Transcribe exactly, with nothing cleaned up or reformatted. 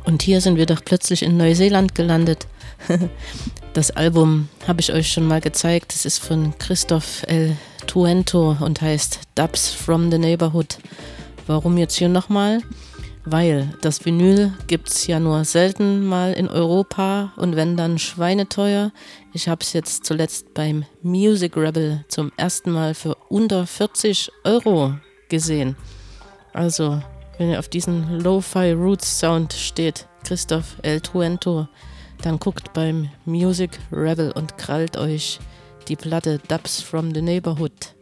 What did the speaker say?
Und hier sind wir doch plötzlich in Neuseeland gelandet. Das Album habe ich euch schon mal gezeigt. Es ist von Christoph El Tuento und heißt Dubs from the Neighborhood. Warum jetzt hier nochmal? Weil das Vinyl gibt es ja nur selten mal in Europa und wenn dann schweineteuer. Ich habe es jetzt zuletzt beim Music Rebel zum ersten Mal für unter vierzig Euro gesehen. Also, wenn ihr auf diesen Lo-Fi Roots Sound steht, Christoph El Tuento, dann guckt beim Music Rebel und krallt euch die Platte Dubs from the Neighborhood.